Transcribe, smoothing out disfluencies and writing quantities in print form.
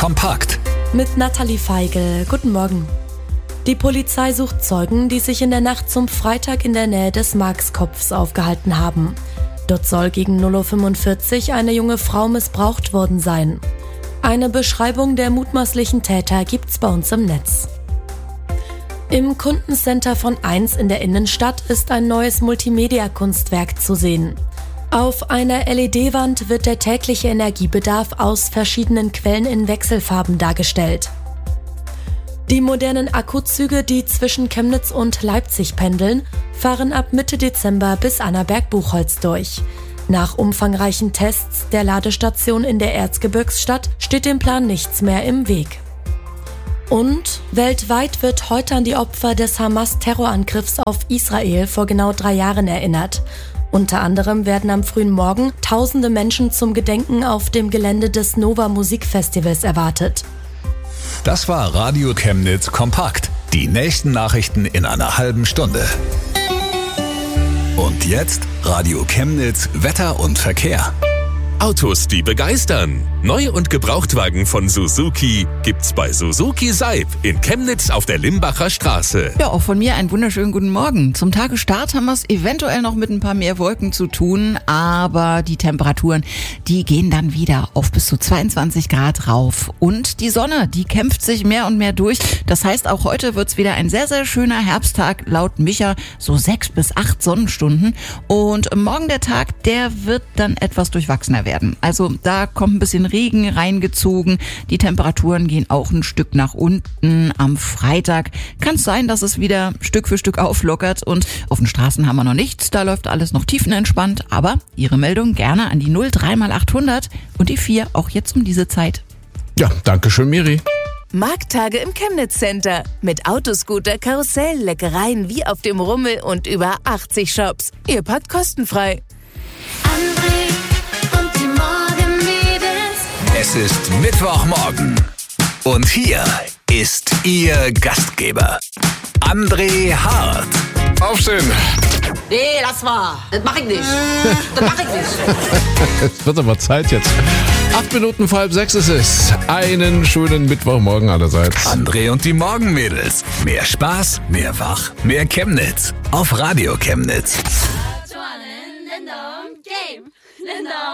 kompakt. Mit Nathalie Feigl. Guten Morgen. Die Polizei sucht Zeugen, die sich in der Nacht zum Freitag in der Nähe des Markskopfs aufgehalten haben. Dort soll gegen 0:45 Uhr eine junge Frau missbraucht worden sein. Eine Beschreibung der mutmaßlichen Täter gibt's bei uns im Netz. Im Kundencenter von 1 in der Innenstadt ist ein neues Multimedia-Kunstwerk zu sehen. Auf einer LED-Wand wird der tägliche Energiebedarf aus verschiedenen Quellen in Wechselfarben dargestellt. Die modernen Akkuzüge, die zwischen Chemnitz und Leipzig pendeln, fahren ab Mitte Dezember bis Annaberg-Buchholz durch. Nach umfangreichen Tests der Ladestation in der Erzgebirgsstadt steht dem Plan nichts mehr im Weg. Und weltweit wird heute an die Opfer des Hamas-Terrorangriffs auf Israel vor genau 3 Jahren erinnert. Unter anderem werden am frühen Morgen tausende Menschen zum Gedenken auf dem Gelände des Nova Musikfestivals erwartet. Das war Radio Chemnitz kompakt. Die nächsten Nachrichten in einer halben Stunde. Und jetzt Radio Chemnitz Wetter und Verkehr. Autos, die begeistern. Neu- und Gebrauchtwagen von Suzuki gibt's bei Suzuki Seib in Chemnitz auf der Limbacher Straße. Ja, auch von mir einen wunderschönen guten Morgen. Zum Tagestart haben wir es eventuell noch mit ein paar mehr Wolken zu tun, aber die Temperaturen, die gehen dann wieder auf bis zu 22 Grad rauf. Und die Sonne, die kämpft sich mehr und mehr durch. Das heißt, auch heute wird's wieder ein sehr, sehr schöner Herbsttag, laut Micha so 6 bis 8 Sonnenstunden. Und morgen der Tag, der wird dann etwas durchwachsener werden. Also da kommt ein bisschen Regen reingezogen. Die Temperaturen gehen auch ein Stück nach unten. Am Freitag kann es sein, dass es wieder Stück für Stück auflockert. Und auf den Straßen haben wir noch nichts. Da läuft alles noch tiefenentspannt. Aber Ihre Meldung gerne an die 03x800 und die 4 auch jetzt um diese Zeit. Ja, danke schön, Miri. Markttage im Chemnitz Center. Mit Autoscooter, Karussell, Leckereien wie auf dem Rummel und über 80 Shops. Ihr parkt kostenfrei. Es ist Mittwochmorgen. Und hier ist Ihr Gastgeber, André Hart. Aufstehen. Nee, lass mal. Das mach ich nicht. Es wird aber Zeit jetzt. 8 Minuten vor 5:30 ist es. Einen schönen Mittwochmorgen allerseits. André und die Morgenmädels. Mehr Spaß, mehr Wach, mehr Chemnitz. Auf Radio Chemnitz.